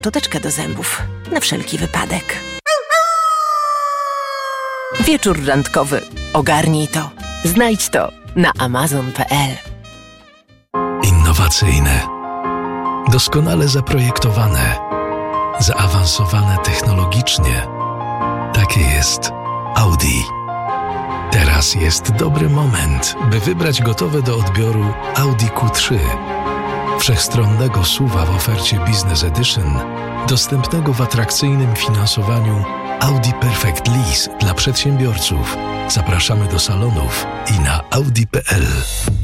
Szczoteczkę do zębów, na wszelki wypadek. Wieczór randkowy. Ogarnij to. Znajdź to na amazon.pl. Innowacyjne, doskonale zaprojektowane, zaawansowane technologicznie. Takie jest Audi. Teraz jest dobry moment, by wybrać gotowe do odbioru Audi Q3. Wszechstronnego SUV-a w ofercie Business Edition, dostępnego w atrakcyjnym finansowaniu Audi Perfect Lease dla przedsiębiorców. Zapraszamy do salonów i na audi.pl.